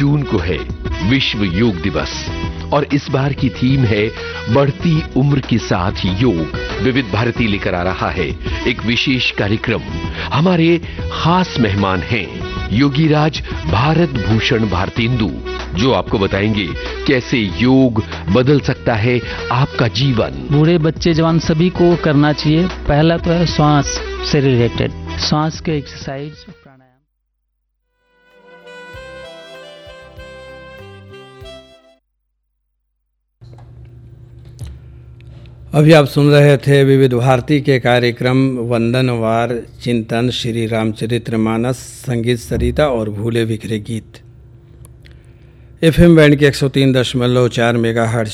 जून को है विश्व योग दिवस और इस बार की थीम है बढ़ती उम्र के साथ योग। विविध भारती लेकर आ रहा है एक विशेष कार्यक्रम। हमारे खास मेहमान हैं योगीराज भारत भूषण भारतेंदु, जो आपको बताएंगे कैसे योग बदल सकता है आपका जीवन। बूढ़े बच्चे जवान सभी को करना चाहिए। पहला तो है श्वास से रिलेटेड, श्वास के एक्सरसाइज प्राणायाम। अभी आप सुन रहे थे विविध भारती के कार्यक्रम वंदनवार चिंतन श्री रामचरितमानस, संगीत सरिता और भूले बिखरे गीत। FM बैंड के 103.4 मेगाहर्ट्ज